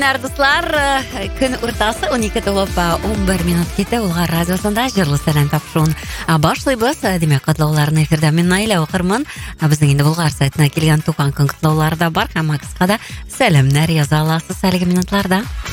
Достар, күн уртасы 12 толып 11 минут кетті. Олға радиосында жырлы сәлем тапшуын башлайбыз. Демек, құтлауларын эфирда мен Найля оқырмын. Біздің енді Бұлғар сайтына келген туған күн құтлаулары да бар. Қама қысқада сәлемнәр яза аласыз әлгі минутларда.